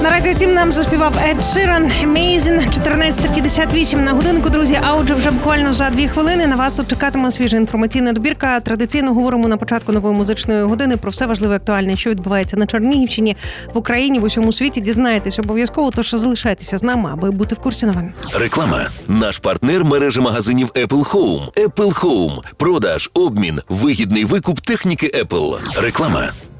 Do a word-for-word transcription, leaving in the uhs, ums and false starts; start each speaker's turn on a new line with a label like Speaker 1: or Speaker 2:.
Speaker 1: На Радіо Тім нам заспівав Ед Ширан «Amazing». чотирнадцята п'ятдесят вісім на годинку, друзі. А отже, вже буквально за дві хвилини на вас тут чекатиме свіжа інформаційна добірка. Традиційно говоримо на початку нової музичної години про все важливе, актуальне, що відбувається на Чернігівщині, в Україні, в усьому світі. Дізнаєтесь обов'язково, тож залишайтеся з нами, аби бути в курсі новин.
Speaker 2: Реклама. Наш партнер – мережа магазинів Apple Home. Apple Home. Продаж, обмін, вигідний викуп техніки Apple. Реклама.